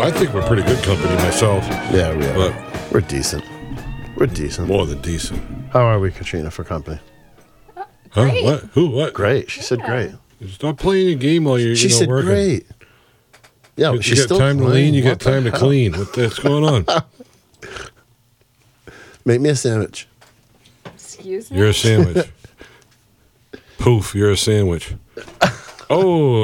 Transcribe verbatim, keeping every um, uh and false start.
I think we're pretty good company myself. Yeah, we are. But We're decent. We're decent. more than decent. How are we, Katrina, for company? Huh? Great. What? Who? What? Great. She said Yeah. great. Stop playing a game while you're She you know, said working. great. Yeah, You she's got still time to playing. lean. You What got time the to hell? clean. What, what's going on? Make me a sandwich. Excuse me. You're a sandwich. Poof, you're a sandwich. Oh,